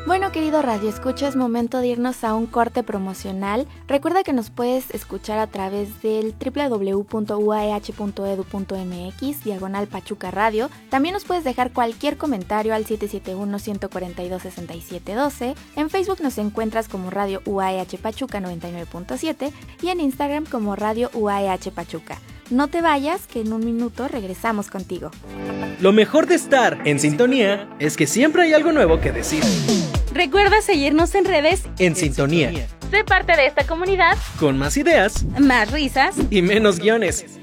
Bueno, querido Radio Escucha, es momento de irnos a un corte promocional. Recuerda que nos puedes escuchar a través del www.uah.edu.mx/Pachuca Radio. También nos puedes dejar cualquier comentario al 771-142-6712. En Facebook nos encuentras como Radio UAH Pachuca 99.7 y en Instagram como Radio UAH Pachuca. No te vayas, que en un minuto regresamos contigo. Lo mejor de estar en sintonía es que siempre hay algo nuevo que decir. Recuerda seguirnos en redes En Sintonía. Sé parte de esta comunidad Con más ideas más risas y menos guiones.